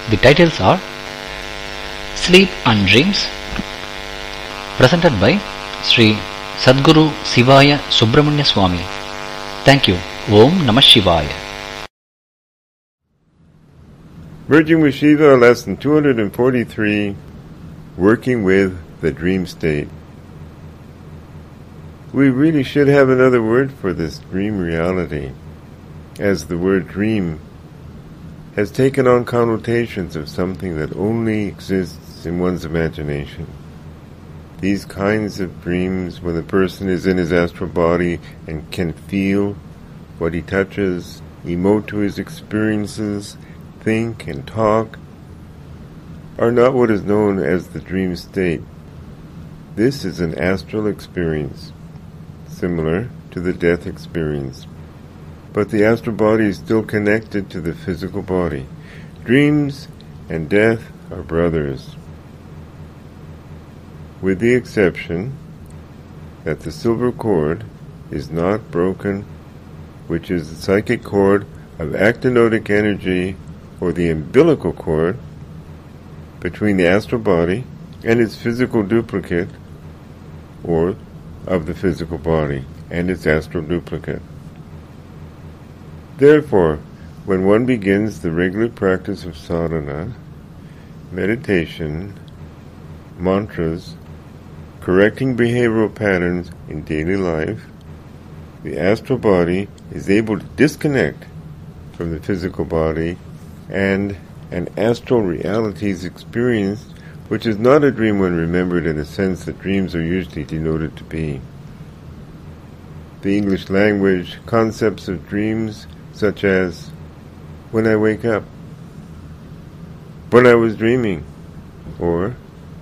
The titles are Sleep and Dreams, presented by Sri Sadguru Sivaya Subramanya Swami. Thank you. Om Namah Shivaya. Merging with Shiva, lesson 243, working with the dream state. We really should have another word for this dream reality, as the word dream has taken on connotations of something that only exists in one's imagination. These kinds of dreams, when the person is in his astral body and can feel what he touches, emote to his experiences, think and talk, are not what is known as the dream state. This is an astral experience, similar to the death experience. But the astral body is still connected to the physical body. Dreams and death are brothers, with the exception that the silver cord is not broken, which is the psychic cord of actinotic energy, or the umbilical cord, between the astral body and its physical duplicate, or of the physical body and its astral duplicate. Therefore, when one begins the regular practice of sadhana, meditation, mantras, correcting behavioral patterns in daily life, the astral body is able to disconnect from the physical body, and an astral reality is experienced, which is not a dream when remembered in the sense that dreams are usually denoted to be. The English language concepts of dreams such as, when I wake up, when I was dreaming, or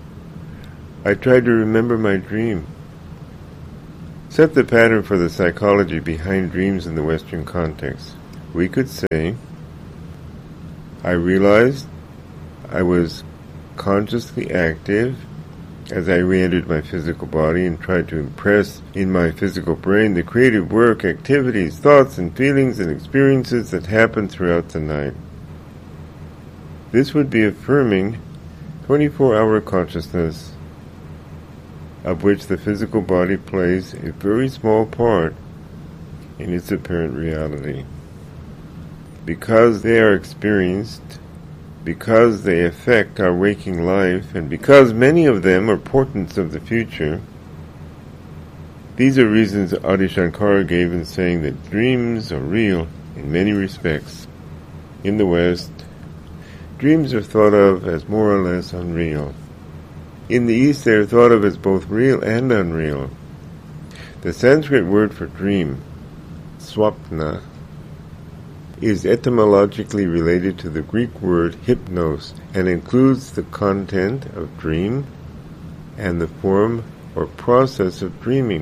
I tried to remember my dream, set the pattern for the psychology behind dreams in the Western context. We could say, I realized I was consciously active as I re-entered my physical body and tried to impress in my physical brain the creative work, activities, thoughts, and feelings and experiences that happened throughout the night. This would be affirming 24-hour consciousness, of which the physical body plays a very small part in its apparent reality. Because they are experienced, because they affect our waking life, and because many of them are portents of the future, these are reasons Adi Shankara gave in saying that dreams are real in many respects. In the West, dreams are thought of as more or less unreal. In the East, they are thought of as both real and unreal. The Sanskrit word for dream, swapna, is etymologically related to the Greek word hypnos and includes the content of dream and the form or process of dreaming.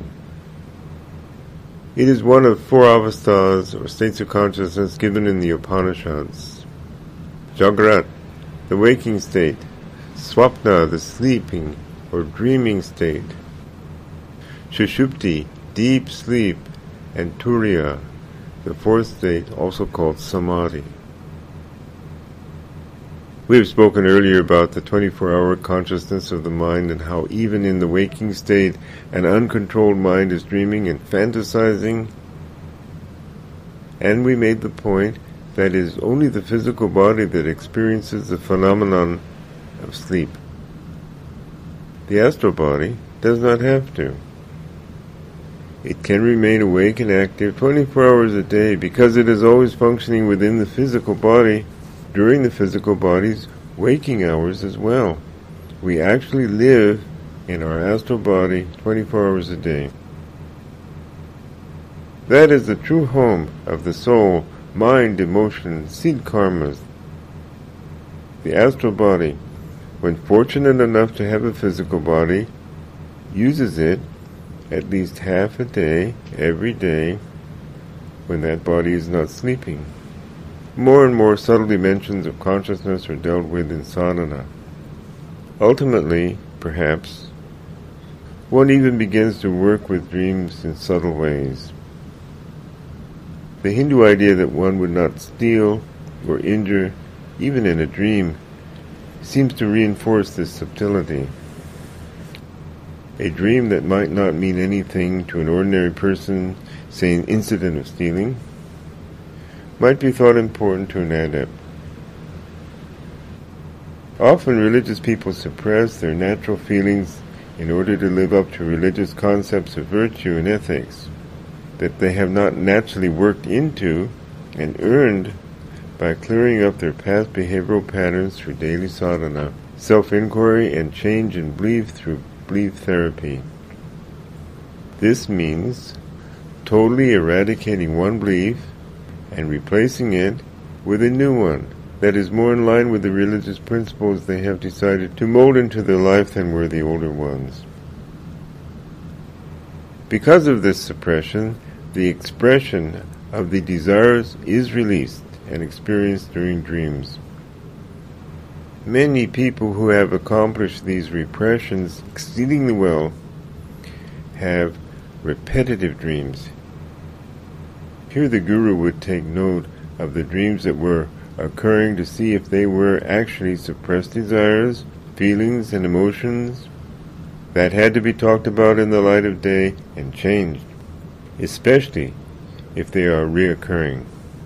It is one of four avasthas or states of consciousness given in the Upanishads. Jagrat, the waking state; Swapna, the sleeping or dreaming state; Sushupti, deep sleep; and Turiya, the fourth state, also called Samadhi. We have spoken earlier about the 24-hour consciousness of the mind and how even in the waking state an uncontrolled mind is dreaming and fantasizing. And we made the point that it is only the physical body that experiences the phenomenon of sleep. The astral body does not have to. It can remain awake and active 24 hours a day because it is always functioning within the physical body during the physical body's waking hours as well. We actually live in our astral body 24 hours a day. That is the true home of the soul, mind, emotion, seed karmas. The astral body, when fortunate enough to have a physical body, uses it at least half a day, every day, when that body is not sleeping. More and more subtle dimensions of consciousness are dealt with in sadhana. Ultimately, perhaps, one even begins to work with dreams in subtle ways. The Hindu idea that one would not steal or injure, even in a dream, seems to reinforce this subtlety. A dream that might not mean anything to an ordinary person, say an incident of stealing, might be thought important to an adept. Often religious people suppress their natural feelings in order to live up to religious concepts of virtue and ethics that they have not naturally worked into and earned by clearing up their past behavioral patterns through daily sadhana, self-inquiry, and change in belief through belief therapy. This means totally eradicating one belief and replacing it with a new one that is more in line with the religious principles they have decided to mold into their life than were the older ones. Because of this suppression, the expression of the desires is released and experienced during dreams. Many people who have accomplished these repressions exceedingly well have repetitive dreams. Here the Guru would take note of the dreams that were occurring to see if they were actually suppressed desires, feelings, and emotions that had to be talked about in the light of day and changed, especially if they are reoccurring.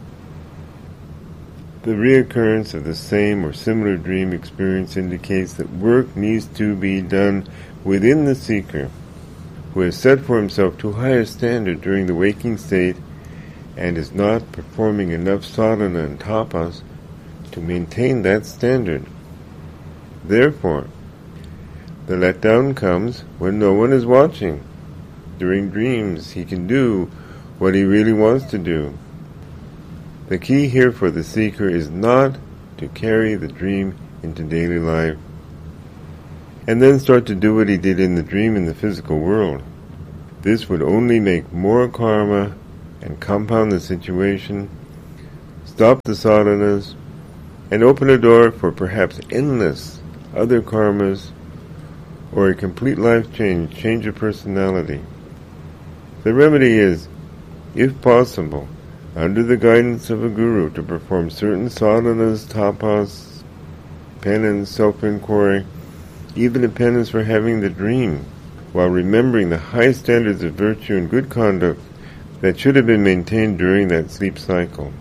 The reoccurrence of the same or similar dream experience indicates that work needs to be done within the seeker, who has set for himself too high a standard during the waking state and is not performing enough sadhana and tapas to maintain that standard. Therefore, the letdown comes when no one is watching. During dreams, he can do what he really wants to do. The key here for the seeker is not to carry the dream into daily life and then start to do what he did in the dream in the physical world. This would only make more karma and compound the situation, stop the sadhanas, and open a door for perhaps endless other karmas or a complete life change of personality. The remedy is, if possible, under the guidance of a guru, to perform certain sadhanas, tapas, penance, self-inquiry, even a penance for having the dream, while remembering the high standards of virtue and good conduct that should have been maintained during that sleep cycle.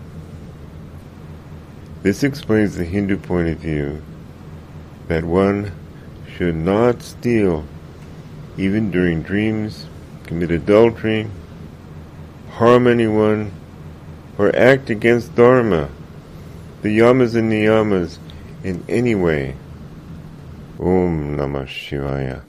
This explains the Hindu point of view that one should not steal even during dreams, commit adultery, harm anyone, or act against dharma, the yamas and niyamas, in any way. Om Namah Shivaya.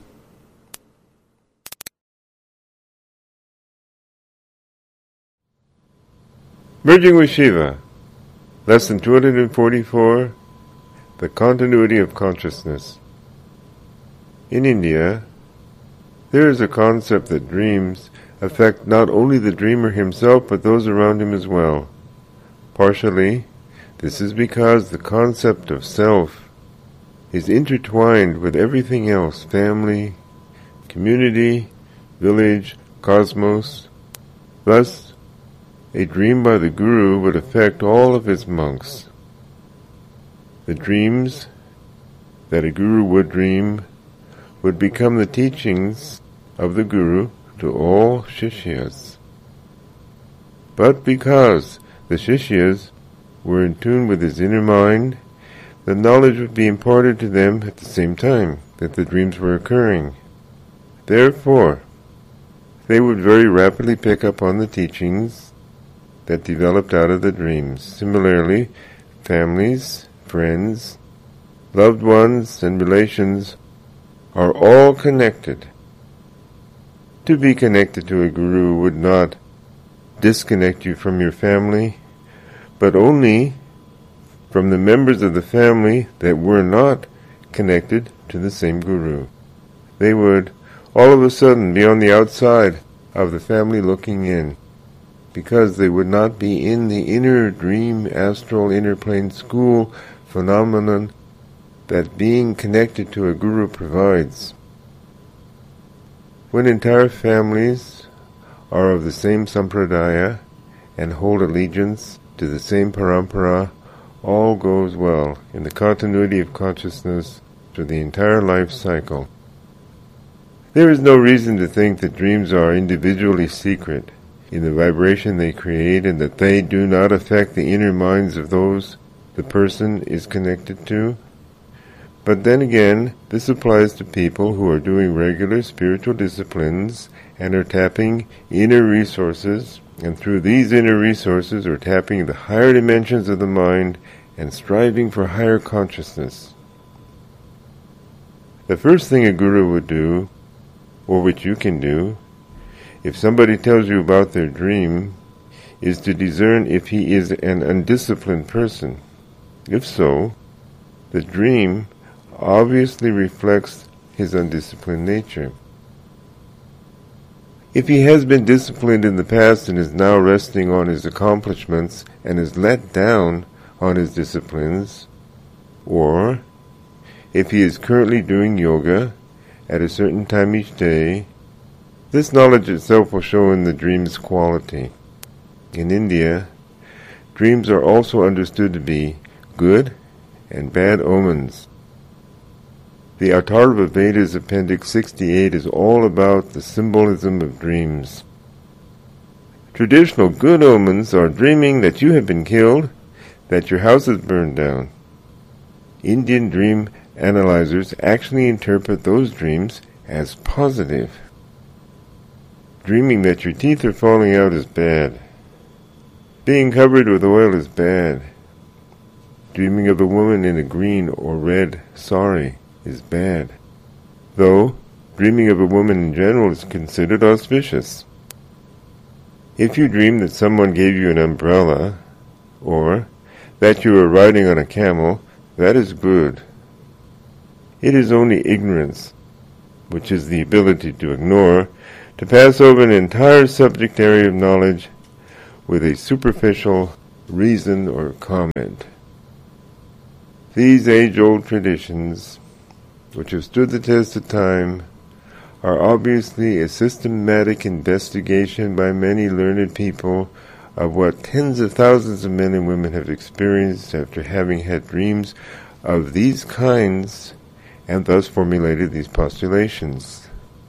Merging with Shiva. Lesson 244. The Continuity of Consciousness. In India, there is a concept that dreams affect not only the dreamer himself but those around him as well. Partially, this is because the concept of self is intertwined with everything else: family, community, village, cosmos. Thus, a dream by the Guru would affect all of his monks. The dreams that a Guru would dream would become the teachings of the Guru to all Shishyas. But because the Shishyas were in tune with his inner mind, the knowledge would be imparted to them at the same time that the dreams were occurring. Therefore, they would very rapidly pick up on the teachings that developed out of the dreams. Similarly, families, friends, loved ones, and relations are all connected. To be connected to a Guru would not disconnect you from your family, but only from the members of the family that were not connected to the same Guru. They would all of a sudden be on the outside of the family looking in, because they would not be in the inner dream, astral, inner plane school phenomenon that being connected to a Guru provides. When entire families are of the same sampradaya and hold allegiance to the same parampara, all goes well in the continuity of consciousness through the entire life cycle. There is no reason to think that dreams are individually secret in the vibration they create and that they do not affect the inner minds of those the person is connected to. But then again, this applies to people who are doing regular spiritual disciplines and are tapping inner resources, and through these inner resources are tapping the higher dimensions of the mind and striving for higher consciousness. The first thing a guru would do, or which you can do, if somebody tells you about their dream, is to discern if he is an undisciplined person. If so, the dream obviously reflects his undisciplined nature. If he has been disciplined in the past and is now resting on his accomplishments and is let down on his disciplines, or if he is currently doing yoga at a certain time each day, this knowledge itself will show in the dream's quality. In India, dreams are also understood to be good and bad omens. The Atharva Veda's Appendix 68 is all about the symbolism of dreams. Traditional good omens are dreaming that you have been killed, that your house is burned down. Indian dream analyzers actually interpret those dreams as positive. Dreaming that your teeth are falling out is bad. Being covered with oil is bad. Dreaming of a woman in a green or red sari is bad, though dreaming of a woman in general is considered auspicious. If you dream that someone gave you an umbrella, or that you are riding on a camel, that is good. It is only ignorance, which is the ability to ignore, to pass over an entire subject area of knowledge with a superficial reason or comment. These age-old traditions, which have stood the test of time, are obviously a systematic investigation by many learned people of what tens of thousands of men and women have experienced after having had dreams of these kinds and thus formulated these postulations.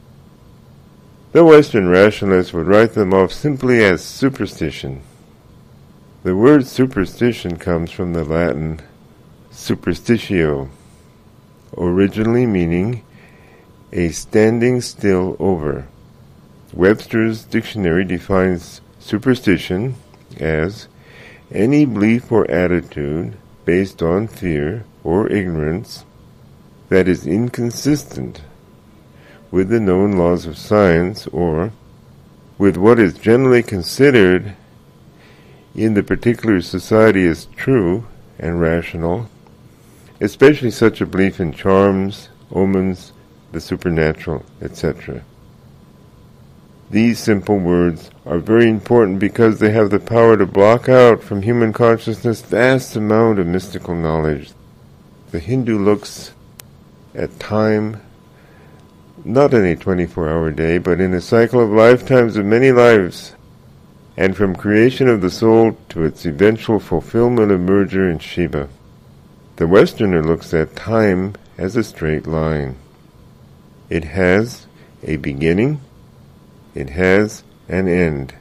The Western rationalists would write them off simply as superstition. The word superstition comes from the Latin superstitio, originally meaning a standing still over. Webster's dictionary defines superstition as any belief or attitude based on fear or ignorance that is inconsistent with the known laws of science or with what is generally considered in the particular society as true and rational, especially such a belief in charms, omens, the supernatural, etc. These simple words are very important because they have the power to block out from human consciousness vast amount of mystical knowledge. The Hindu looks at time not in a 24-hour day, but in a cycle of lifetimes of many lives, and from creation of the soul to its eventual fulfillment of merger in Shiva. The Westerner looks at time as a straight line. It has a beginning, it has an end.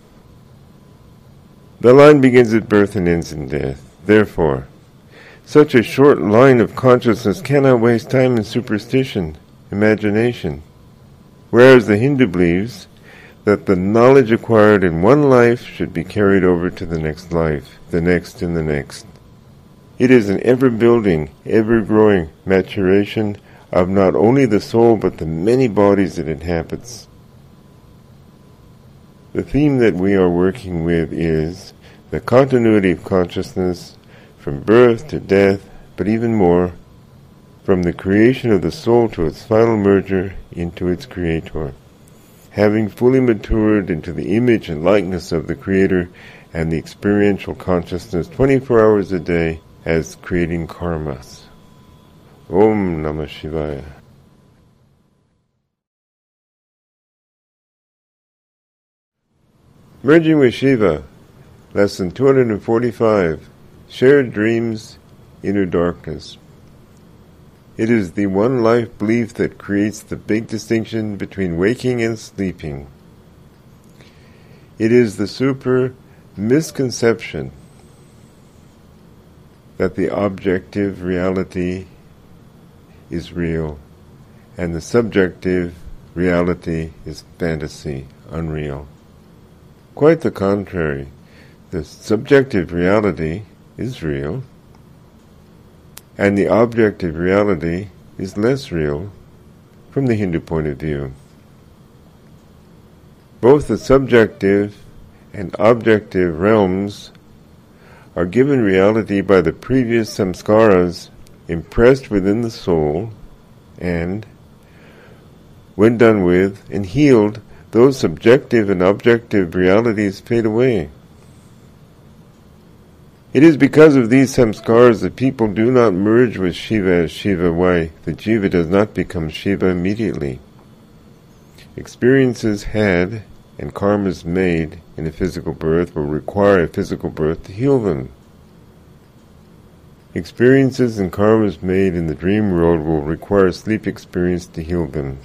The line begins at birth and ends in death. Therefore, such a short line of consciousness cannot waste time in superstition, imagination. Whereas the Hindu believes that the knowledge acquired in one life should be carried over to the next life, the next and the next. It is an ever-building, ever-growing maturation of not only the soul but the many bodies it inhabits. The theme that we are working with is the continuity of consciousness from birth to death, but even more, from the creation of the soul to its final merger into its creator, having fully matured into the image and likeness of the Creator and the experiential consciousness 24 hours a day as creating karmas. Om Namah Shivaya. Merging with Shiva, Lesson 245, shared dreams, inner darkness. It is the one life belief that creates the big distinction between waking and sleeping. It is the super misconception that the objective reality is real and the subjective reality is fantasy, unreal. Quite the contrary. The subjective reality is real, and the objective reality is less real from the Hindu point of view. Both the subjective and objective realms are given reality by the previous samskaras impressed within the soul, and, when done with and healed, those subjective and objective realities fade away. It is because of these samskaras that people do not merge with Shiva as Shiva. Why? The Jiva does not become Shiva immediately. Experiences had and karmas made in a physical birth will require a physical birth to heal them. Experiences and karmas made in the dream world will require sleep experience to heal them.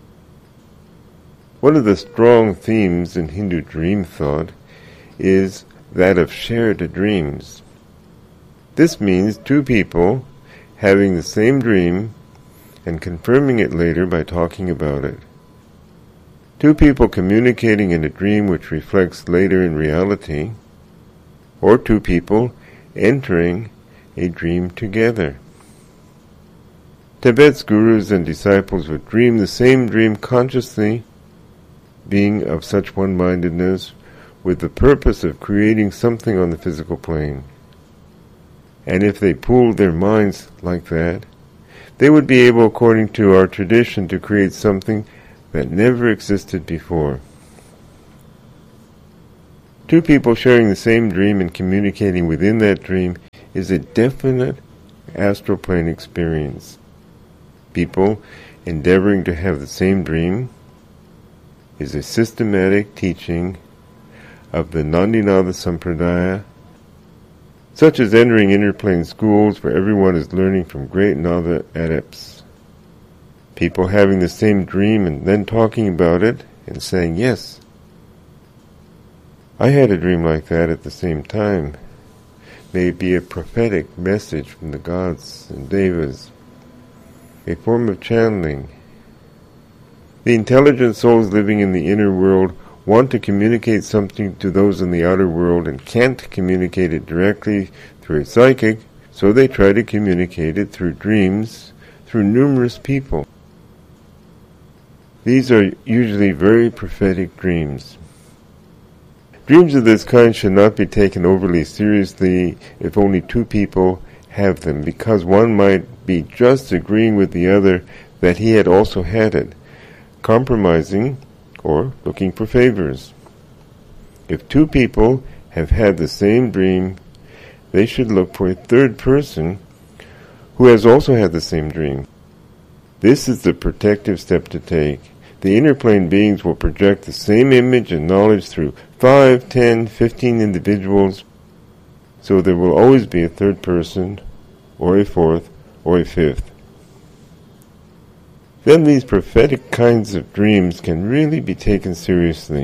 One of the strong themes in Hindu dream thought is that of shared dreams. This means two people having the same dream and confirming it later by talking about it. Two people communicating in a dream which reflects later in reality, or two people entering a dream together. Tibet's gurus and disciples would dream the same dream consciously, being of such one-mindedness, with the purpose of creating something on the physical plane. And if they pooled their minds like that, they would be able, according to our tradition, to create something that never existed before. Two people sharing the same dream and communicating within that dream is a definite astral plane experience. People endeavoring to have the same dream is a systematic teaching of the Nandinada Sampradaya, such as entering inner plane schools where everyone is learning from great Nada adepts. People having the same dream and then talking about it and saying, yes, I had a dream like that at the same time. May it be a prophetic message from the gods and devas, a form of channeling. The intelligent souls living in the inner world want to communicate something to those in the outer world and can't communicate it directly through a psychic, so they try to communicate it through dreams, through numerous people. These are usually very prophetic dreams. Dreams of this kind should not be taken overly seriously if only two people have them, because one might be just agreeing with the other that he had also had it, compromising or looking for favors. If two people have had the same dream, they should look for a third person who has also had the same dream. This is the protective step to take. The inner plane beings will project the same image and knowledge through 5, 10, 15 individuals, so there will always be a third person, or a fourth, or a fifth. Then these prophetic kinds of dreams can really be taken seriously.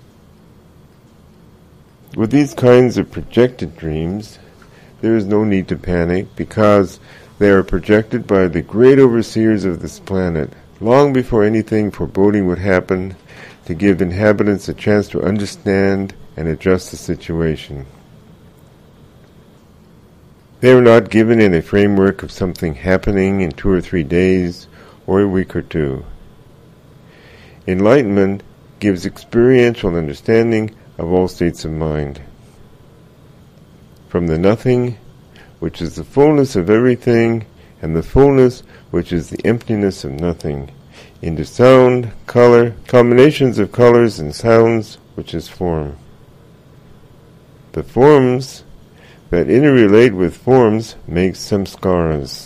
With these kinds of projected dreams, there is no need to panic, because they are projected by the great overseers of this planet, long before anything foreboding would happen, to give inhabitants a chance to understand and adjust the situation. They are not given in a framework of something happening in 2 or 3 days, or a week or two. Enlightenment gives experiential understanding of all states of mind. From the nothing, which is the fullness of everything, and the fullness, which is the emptiness of nothing, into sound, color, combinations of colors and sounds, which is form. The forms that interrelate with forms make samskaras.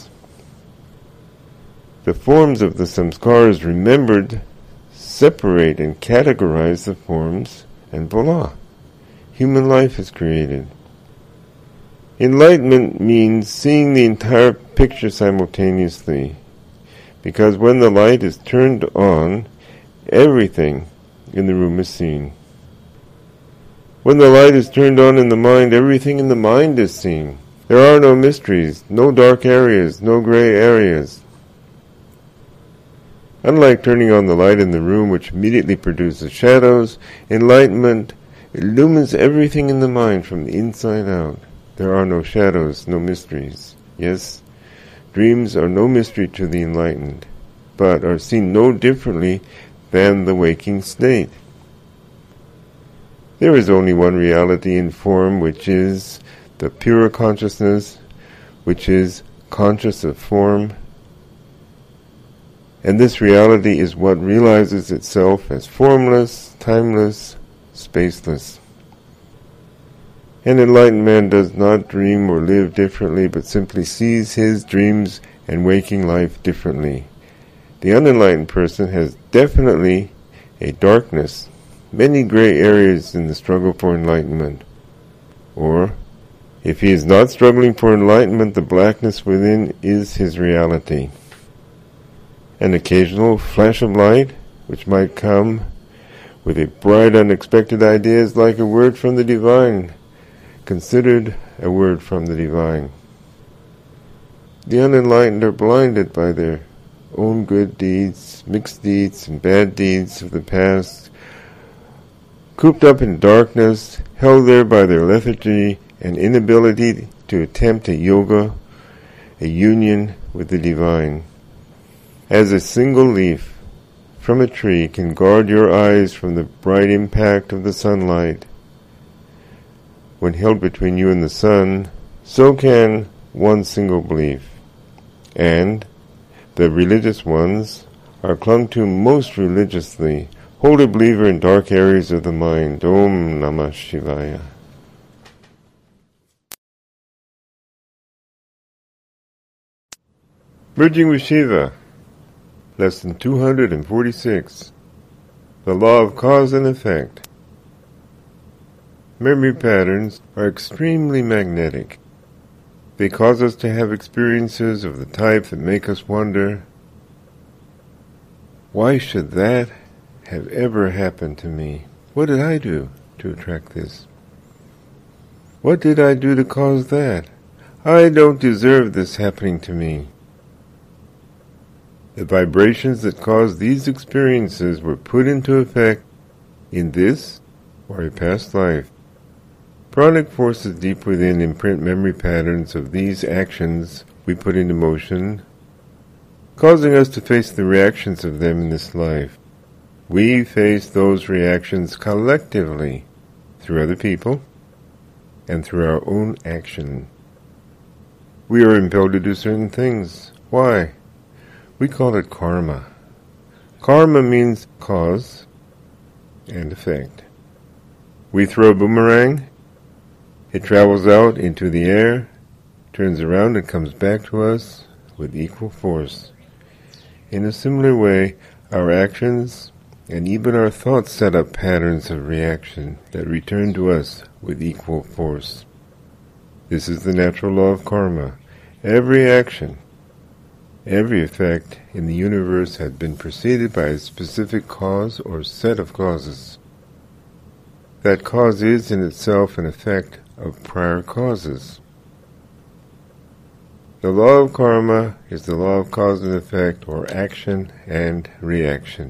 The forms of the samskaras remembered separate and categorize the forms, and voila, human life is created. Enlightenment means seeing the entire picture simultaneously, because when the light is turned on, everything in the room is seen. When the light is turned on in the mind, everything in the mind is seen. There are no mysteries, no dark areas, no gray areas. Unlike turning on the light in the room, which immediately produces shadows, enlightenment illumines everything in the mind from the inside out. There are no shadows, no mysteries. Yes, dreams are no mystery to the enlightened, but are seen no differently than the waking state. There is only one reality in form, which is the pure consciousness, which is conscious of form. And this reality is what realizes itself as formless, timeless, spaceless. An enlightened man does not dream or live differently, but simply sees his dreams and waking life differently. The unenlightened person has definitely a darkness, many gray areas in the struggle for enlightenment. Or, if he is not struggling for enlightenment, the blackness within is his reality. An occasional flash of light, which might come with a bright, unexpected idea, is like a word from the divine, considered a word from the divine. The unenlightened are blinded by their own good deeds, mixed deeds, and bad deeds of the past, cooped up in darkness, held there by their lethargy and inability to attempt a yoga, a union with the divine. As a single leaf from a tree can guard your eyes from the bright impact of the sunlight, when held between you and the sun, so can one single belief. And the religious ones are clung to most religiously. Hold a believer in dark areas of the mind. Om Namah Shivaya. Merging with Shiva. Lesson 246. The Law of Cause and Effect. Memory patterns are extremely magnetic. They cause us to have experiences of the type that make us wonder, why should that have ever happened to me? What did I do to attract this? What did I do to cause that? I don't deserve this happening to me. The vibrations that caused these experiences were put into effect in this or a past life. Pranic forces deep within imprint memory patterns of these actions we put into motion, causing us to face the reactions of them in this life. We face those reactions collectively through other people and through our own action. We are impelled to do certain things. Why? We call it karma. Karma means cause and effect. We throw a boomerang, it travels out into the air, turns around and comes back to us with equal force. In a similar way, our actions and even our thoughts set up patterns of reaction that return to us with equal force. This is the natural law of karma. Every action, every effect in the universe has been preceded by a specific cause or set of causes. That cause is in itself an effect of prior causes. The law of karma is the law of cause and effect, or action and reaction.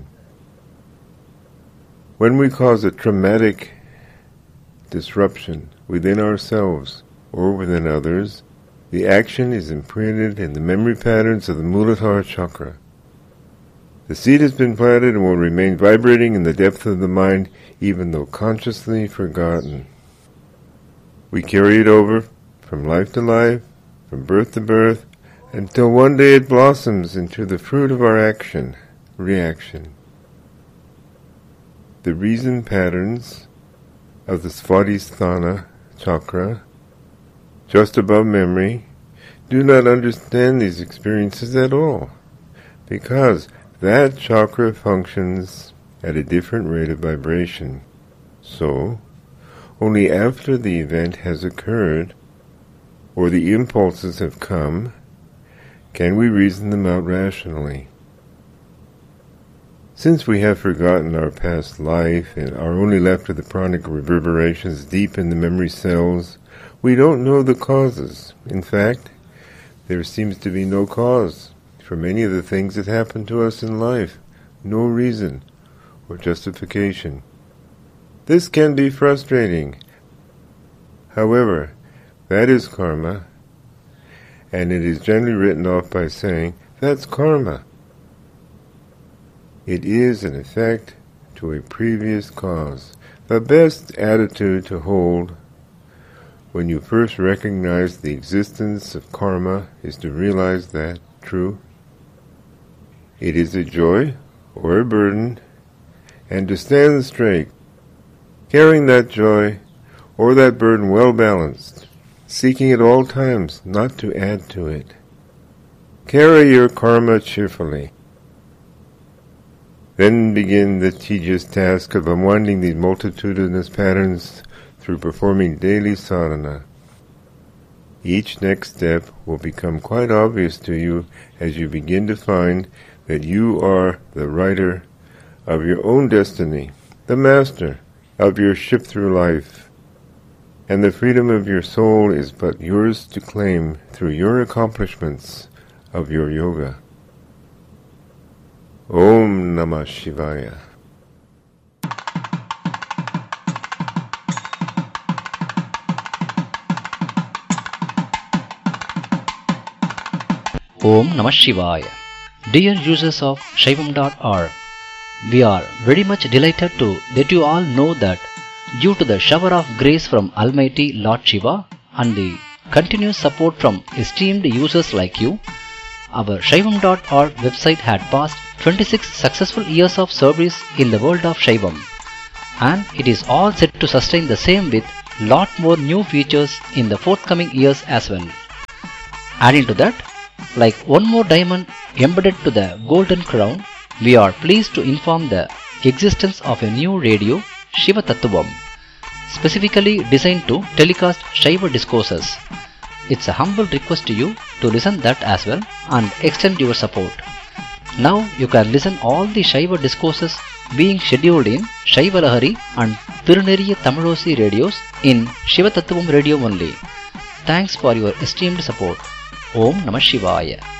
When we cause a traumatic disruption within ourselves or within others, the action is imprinted in the memory patterns of the Muladhara chakra. The seed has been planted and will remain vibrating in the depth of the mind, even though consciously forgotten. We carry it over from life to life, from birth to birth, until one day it blossoms into the fruit of our action, reaction. The reason patterns of the Svadhisthana chakra, just above memory, do not understand these experiences at all, because that chakra functions at a different rate of vibration. So, only after the event has occurred or the impulses have come, can we reason them out rationally? Since we have forgotten our past life and are only left with the pranic reverberations deep in the memory cells, we don't know the causes. In fact, there seems to be no cause for many of the things that happen to us in life, no reason or justification. This can be frustrating. However, that is karma, and it is generally written off by saying, that's karma. It is an effect to a previous cause. The best attitude to hold when you first recognize the existence of karma is to realize that, true, it is a joy or a burden, and to stand straight, carrying that joy or that burden well balanced, seeking at all times not to add to it. Carry your karma cheerfully. Then begin the tedious task of unwinding these multitudinous patterns through performing daily sadhana. Each next step will become quite obvious to you as you begin to find that you are the writer of your own destiny, the master of your ship through life, and the freedom of your soul is but yours to claim through your accomplishments of your yoga. Om Namah Shivaya. Om Namah Shivaya. Dear users of Shaivam.org, we are very much delighted to let you all know that due to the shower of grace from Almighty Lord Shiva and the continuous support from esteemed users like you, our Shaivam.org website had passed 26 successful years of service in the world of Shaivam, and it is all set to sustain the same with lot more new features in the forthcoming years as well. Adding to that, like one more diamond embedded to the golden crown, we are pleased to inform the existence of a new radio, Shiva Tattvam, specifically designed to telecast Shiva discourses. It's a humble request to you to listen that as well and extend your support. Now you can listen all the Shiva discourses being scheduled in Shiva Lahari and Tiruneriya Tamilosi radios in Shiva Tattvam radio only. Thanks for your esteemed support. Om Namah Shivaya.